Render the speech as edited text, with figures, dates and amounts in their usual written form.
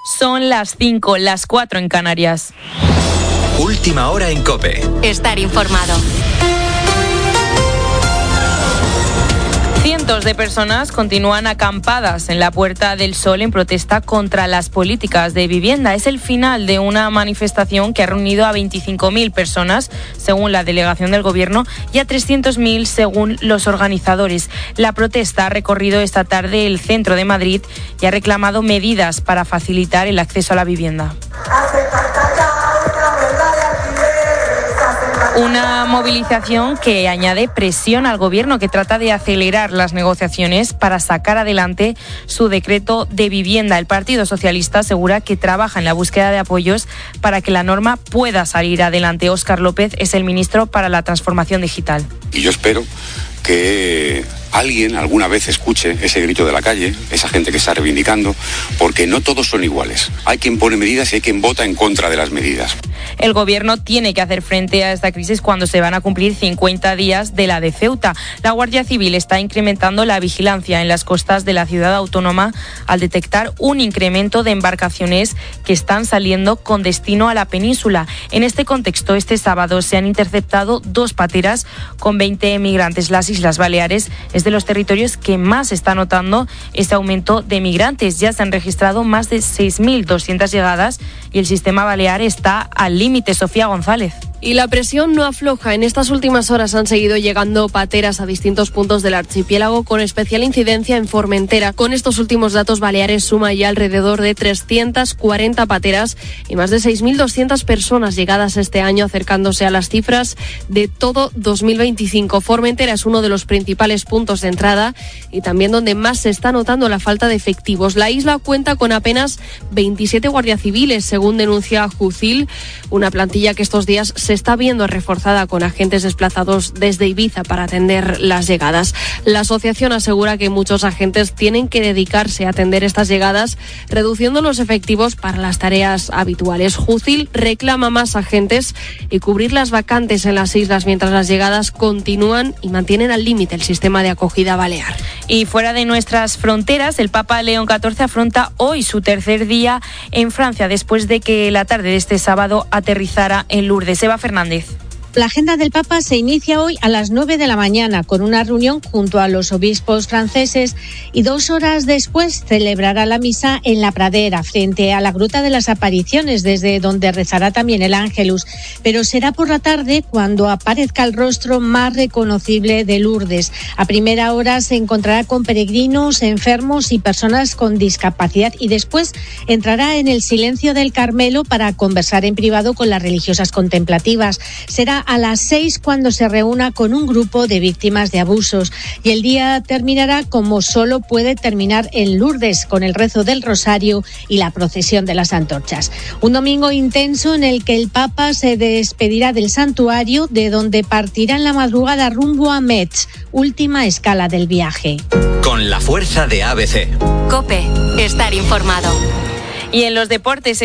Son las 5, las 4 en Canarias. Última hora en COPE. Estar informado. Cientos de personas continúan acampadas en la Puerta del Sol en protesta contra las políticas de vivienda. Es el final de una manifestación que ha reunido a 25.000 personas, según la delegación del Gobierno, y a 300.000 según los organizadores. La protesta ha recorrido esta tarde el centro de Madrid y ha reclamado medidas para facilitar el acceso a la vivienda. Una movilización que añade presión al Gobierno, que trata de acelerar las negociaciones para sacar adelante su decreto de vivienda. El Partido Socialista asegura que trabaja en la búsqueda de apoyos para que la norma pueda salir adelante. Óscar López es el ministro para la Transformación Digital. Y yo espero que alguien alguna vez escuche ese grito de la calle, esa gente que está reivindicando, porque no todos son iguales. Hay quien pone medidas y hay quien vota en contra de las medidas. El Gobierno tiene que hacer frente a esta crisis cuando se van a cumplir 50 días de la de Ceuta. La Guardia Civil está incrementando la vigilancia en las costas de la ciudad autónoma al detectar un incremento de embarcaciones que están saliendo con destino a la península. En este contexto, este sábado se han interceptado 2 pateras con 20 migrantes. Las Islas Baleares es de los territorios que más está notando este aumento de migrantes. Ya se han registrado más de 6.200 llegadas y el sistema balear está al límite. Sofía González. Y la presión no afloja. En estas últimas horas han seguido llegando pateras a distintos puntos del archipiélago, con especial incidencia en Formentera. Con estos últimos datos, Baleares suma ya alrededor de 340 pateras y más de 6.200 personas llegadas este año, acercándose a las cifras de todo 2025. Formentera es uno de los principales puntos de entrada y también donde más se está notando la falta de efectivos. La isla cuenta con apenas 27 guardias civiles, según denuncia Jucil, una plantilla que estos días se está viendo reforzada con agentes desplazados desde Ibiza para atender las llegadas. La asociación asegura que muchos agentes tienen que dedicarse a atender estas llegadas, reduciendo los efectivos para las tareas habituales. Jucil reclama más agentes y cubrir las vacantes en las islas mientras las llegadas continúan y mantienen al límite el sistema de acogida balear. Y fuera de nuestras fronteras, el Papa León XIV afronta hoy su tercer día en Francia, después de que la tarde de este sábado aterrizara en Lourdes. Eva Fernández. La agenda del Papa se inicia hoy a las 9 de la mañana con una reunión junto a los obispos franceses y 2 horas después celebrará la misa en la Pradera, frente a la Gruta de las Apariciones, desde donde rezará también el Ángelus. Pero será por la tarde cuando aparezca el rostro más reconocible de Lourdes. A primera hora se encontrará con peregrinos, enfermos y personas con discapacidad y después entrará en el silencio del Carmelo para conversar en privado con las religiosas contemplativas. Será a las 6 cuando se reúna con un grupo de víctimas de abusos y el día terminará como solo puede terminar en Lourdes, con el rezo del Rosario y la procesión de las antorchas. Un domingo intenso en el que el Papa se despedirá del santuario, de donde partirá en la madrugada rumbo a Metz, última escala del viaje. Con la fuerza de ABC. COPE. Estar informado. Y en los deportes,